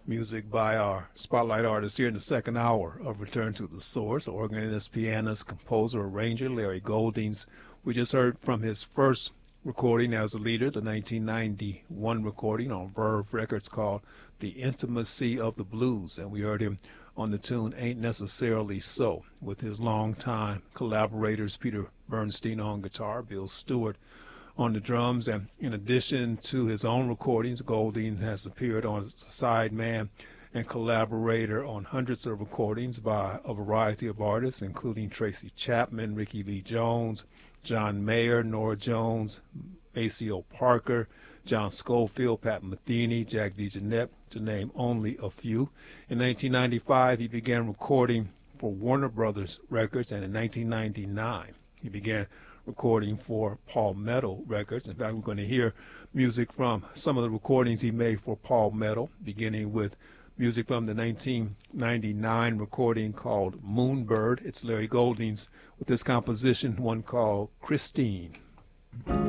Music by our spotlight artist here in the second hour of Return to the Source, organist, pianist, composer, arranger, Larry Goldings. We just heard from his first recording as a leader, the 1991 recording on Verve Records called The Intimacy of the Blues, and we heard him on the tune Ain't Necessarily So with his longtime collaborators Peter Bernstein on guitar, Bill Stewart on the drums. And in addition to his own recordings, Golding has appeared on as a sideman and collaborator on hundreds of recordings by a variety of artists, including Tracy Chapman, Ricky Lee Jones, John Mayer, Norah Jones, Maceo Parker, John Schofield, Pat Metheny, Jack DeJohnette, to name only a few. In 1995, he began recording for Warner Brothers Records, and in 1999, he began recording for Palmetto Records. In fact, we're going to hear music from some of the recordings he made for Palmetto, beginning with music from the 1999 recording called Moonbird. It's Larry Goldings with this composition, one called Christine.